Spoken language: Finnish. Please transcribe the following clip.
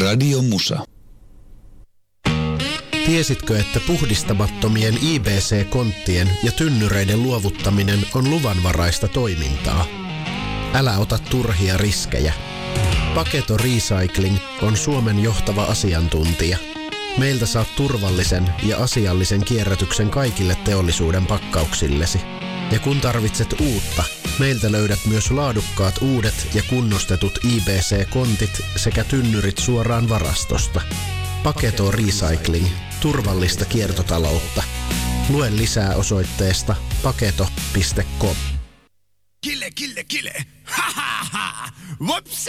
Radio Musa. Tiesitkö, että puhdistamattomien IBC-konttien ja tynnyreiden luovuttaminen on luvanvaraista toimintaa? Älä ota turhia riskejä. Paketo Recycling on Suomen johtava asiantuntija. Meiltä saat turvallisen ja asiallisen kierrätyksen kaikille teollisuuden pakkauksillesi. Ja kun tarvitset uutta, meiltä löydät myös laadukkaat uudet ja kunnostetut IBC-kontit sekä tynnyrit suoraan varastosta. Paketo Recycling. Turvallista kiertotaloutta. Lue lisää osoitteesta paketo.com. Kille! Ha ha ha! Whoops!